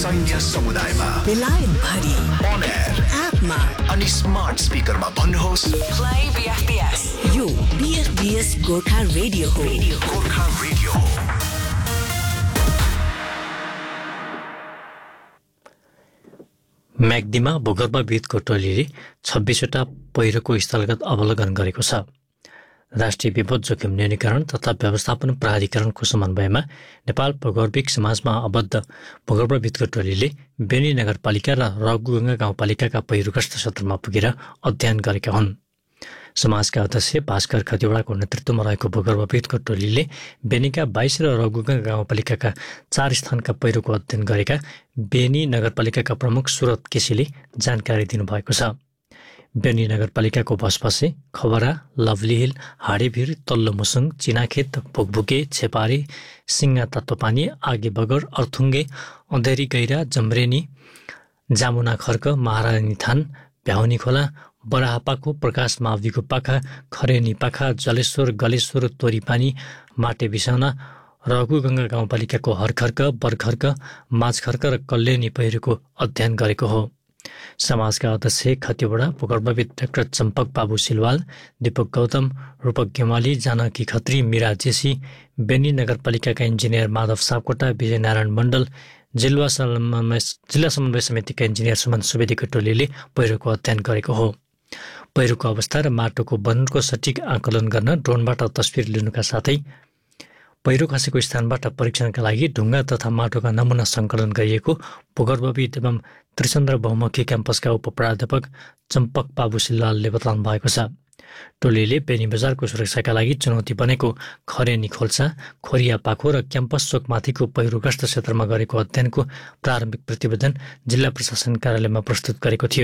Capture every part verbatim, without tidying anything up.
सैन्य समुदायमा बेलायत भरि on air एपमा अनि स्मार्ट स्पिकरमा भन्नुहोस् play B F B S यो B F B S Gorkha radio हो गोर्खा रेडियो हो। म्याग्दीमा भूगर्भविदको टोलीले छब्बीसवटा पहिरोको स्थलगत अवलोकन गरेको छ। राष्ट्रिय विपद जोखिम न्यूनीकरण तथा व्यवस्थापन प्राधिकरणको समन्वयमा नेपाल भूगर्भिक समाजमा आबद्ध भूगर्भविदको टोलीले बेनी नगरपालिका र रघुगङ्गा गाउँपालिकाका पहिरोग्रस्त क्षेत्रमा पुगेर अध्ययन गरेका हुन्। समाजका अध्यक्ष भास्कर खतिवडाको नेतृत्वमा रहेको भूगर्भविदको टोलीले बेनीका बाइस र रघुगङ्गा गाउँपालिकाका चार स्थानका पहिरोको अध्ययन गरेका बेनी नगरपालिकाका प्रमुख सुरत केसीले जानकारी दिनुभएको छ। बेनी नगरपालिकाको भसभसे, खबरा, लभली हिल, हाडेभिर, तल्लो मुसुङ, चिनाखेत, भुकभुके, छेपारी, सिङ्गा तत्त्वपानी, आगे बगर, अर्थुङ्गे, अँधेरी गैरा, जमरेनी, जामुना खर्क, महारानी थान, भ्याउनी खोला, बराहापाको, प्रकाश मावदीको पाखा, खरेनी पाखा, जलेश्वर, गलेश्वर, तोरीपानी, माटे बिसाउना, रघुगङ्गा गाउँपालिकाको हरखर्क, बरखर्क, माझखर्क र कल्याणी पहिरोको अध्ययन गरेको हो। समाजका अध्यक्ष खतिवडा, भूगर्भविद डाक्टर चम्पक बाबु सिलवाल, दीपक गौतम, रूपक गेमाली, जानकी खत्री, मीरा जेसी, बेनी नगरपालिकाका इन्जिनियर माधव सापकोटा, विजय नारायण मण्डल, जिल्ला समन्वय जिल्ला समन्वय समितिका इन्जिनियर सुमन सुवेदीको टोलीले पहिरोको अध्ययन गरेको हो। पहिरोको अवस्था र माटोको वजनको सठिक आकलन गर्न ड्रोनबाट तस्बिर लिनुका साथै पहिरो खसेको स्थानबाट परीक्षणका लागि ढुङ्गा तथा माटोका नमुना सङ्कलन गरिएको भूगर्भविद एवं त्रिचन्द्र बहुमुखी क्याम्पसका उपप्राध्यापक चम्पक बाबु सिलवालले बताउनु भएको छ। टोलीले बेनी बजारको सुरक्षाका लागि चुनौती बनेको खरेनी खोल्सा, खोरिया पाखो र क्याम्पस चोकमाथिको पहिरोग्रस्त क्षेत्रमा गरेको अध्ययनको प्रारम्भिक प्रतिवेदन जिल्ला प्रशासन कार्यालयमा प्रस्तुत गरेको थियो।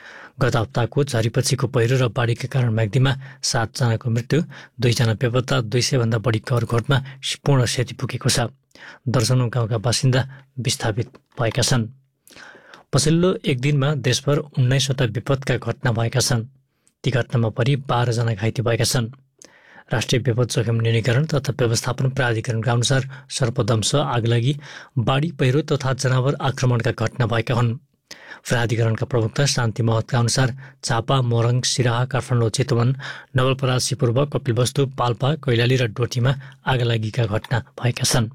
गत हप्ताको झरीपछिको पहिरो र बाढीका कारण म्याग्दीमा सातजनाको मृत्यु, दुईजना बेपत्ता, दुई सयभन्दा बढी घरघोटमा पूर्ण क्षति पुगेको छ। दर्जनौं गाउँका बासिन्दा विस्थापित भएका छन्। पछिल्लो एक दिनमा देशभर उन्नाइसवटा विपदका घटना भएका छन्। ती घटनामा परि बाह्रजना घाइते भएका छन्। राष्ट्रिय विपद जोखिम न्यूनीकरण तथा व्यवस्थापन प्राधिकरणका अनुसार सर्पदंश, आगलागी, बाढी पहिरो तथा जनावर आक्रमणका घटना भएका हुन्। प्राधिकरणका प्रवक्ता शान्ति महतका अनुसार झापा, मोरङ, सिराहा, काठमाडौँ, चितवन, नवलपरासी पूर्व, कपिलवस्तु, पाल्पा, कैलाली र डोटीमा आगलागीका घटना भएका छन्।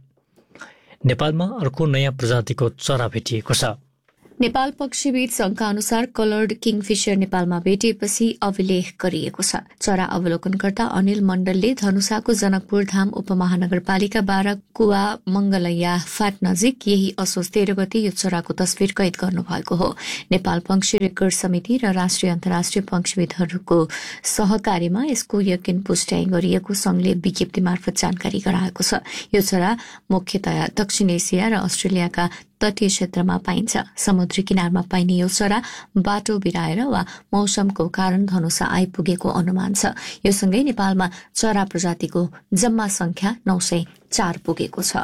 नेपालमा अर्को नयाँ प्रजातिको चरा भेटिएको छ। नेपाल पक्षीविद संघका अनुसार कलर्ड किङफिशर नेपालमा भेटिएपछि अभिलेख गरिएको छ। चरा अवलोकनकर्ता अनिल मण्डलले धनुषाको जनकपुर धाम उपमहानगरपालिका बाह्र कुवा मंगलैया फाट नजिक यही असोज तेह्र गते यो चराको तस्विर कैद गर्नुभएको हो। नेपाल पंक्षी रेकर्ड समिति र राष्ट्रिय अन्तर्राष्ट्रिय पंक्षीविदहरूको सहकार्यमा यसको यकिन पुष्टाइ गरिएको संघले विज्ञप्ति मार्फत जानकारी गराएको छ। यो चरा मुख्यतया दक्षिण एसिया र अस्ट्रेलियाका तटीय क्षेत्रमा पाइन्छ। समुद्री किनारमा पाइने यो चरा बाटो बिराएर वा मौसमको कारण धनुषा आइपुगेको अनुमान छ। यो सँगै नेपालमा चरा प्रजातिको जम्मा संख्या नौ सय चार पुगेको छ।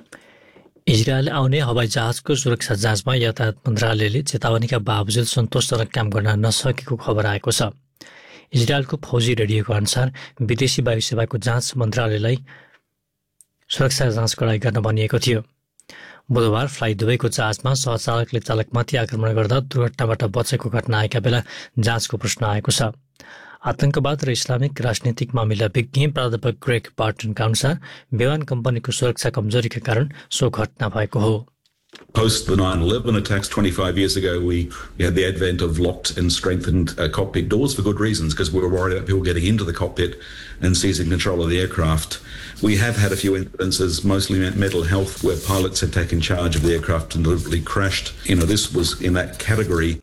इजरायल आउने हवाई जहाजको सुरक्षा जाँचमा यातायात मन्त्रालयले चेतावनीका बावजुद सन्तोषजनक काम गर्न नसकेको खबर आएको छ। इजरायलको फौजी रेडियोको अनुसार विदेशी वायु सेवाको जाँच मन्त्रालयलाई सुरक्षा जाँच कडाई गर्न भनिएको थियो। बुधबार फ्लाइ दुबईको जहाजमा सहचालकले चालकमाथि आक्रमण गर्दा दुर्घटनाबाट बचेको घटना आएका बेला जाँचको प्रश्न आएको छ। आतंकवाद र इस्लामिक राजनीतिक मामिला विज्ञ प्राध्यापक ग्रेग बार्टनका अनुसार विमान कम्पनीको सुरक्षा कमजोरीका कारण सो घटना भएको हो। Post the nine eleven attacks twenty-five years ago, we, we had the advent of locked and strengthened uh, cockpit doors for good reasons, because we were worried about people getting into the cockpit and seizing control of the aircraft. We have had a few incidences, mostly mental health, where pilots had taken charge of the aircraft and deliberately crashed. You know, this was in that category.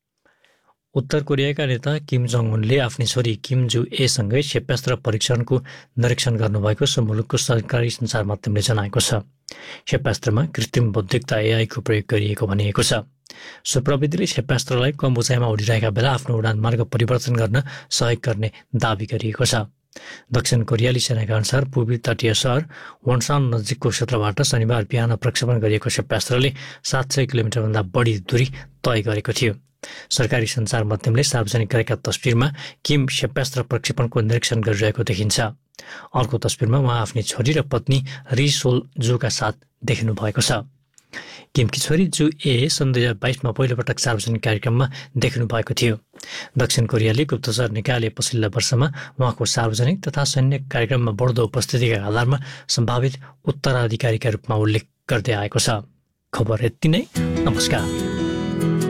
उत्तर कोरियाका नेता किम Jong उनले आफ्नी छोरी किम जु एसँगै क्षेपणास्त्र परीक्षणको निरीक्षण गर्नुभएको सो मुलुकको सरकारी सञ्चार माध्यमले जनाएको छ। क्षेपणास्त्रमा कृत्रिम बौद्धिकता एआईको प्रयोग गरिएको भनिएको छ। सो प्रविधिले क्षेपणास्त्रलाई कम उचाइमा उडिरहेका बेला आफ्नो उडान मार्ग परिवर्तन गर्न सहयोग गर्ने दावी गरिएको छ। दक्षिण कोरियाली सेनाका अनुसार पूर्वी तटीय सहर वनसान नजिकको क्षेत्रबाट शनिबार बिहान प्रक्षेपण गरिएको क्षेपणास्त्रले सात सय किलोमिटरभन्दा बढी दूरी तय गरेको थियो। सरकारी सञ्चार माध्यमले सार्वजनिक गरेका तस्बिरमा किम क्षेपणास्त्र प्रक्षेपणको निरीक्षण गरिरहेको देखिन्छ। अर्को तस्बिरमा उहाँ आफ्नी छोरी र पत्नी री सोल जुका साथ देखिनु भएको छ। किमकी छोरी जु ए सन् दुई हजार बाइसमा पहिलोपटक सार्वजनिक कार्यक्रममा देख्नु भएको थियो। दक्षिण कोरियाले गुप्तचर निकायले पछिल्ला वर्षमा उहाँको सार्वजनिक तथा सैन्य कार्यक्रममा बढ्दो उपस्थितिका आधारमा सम्भावित उत्तराधिकारीका रूपमा उल्लेख गर्दै आएको छ। खबर यति नै। नमस्कार।